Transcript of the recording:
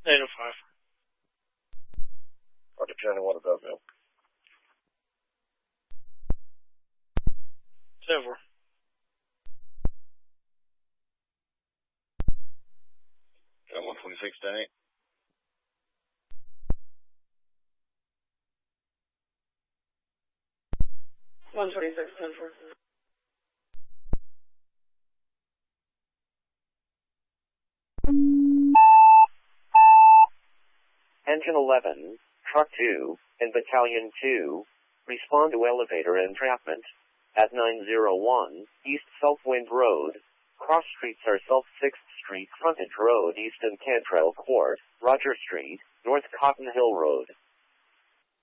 805. Roger, 10-1 above mill. 10-4. Got 126, 10-8. 126, 10-4. Engine 11, Truck 2, and Battalion 2, respond to elevator entrapment. At 901, East Southwind Road, cross streets are South 6th Street, Frontage Road East and Cantrell Court, Roger Street, North Cotton Hill Road.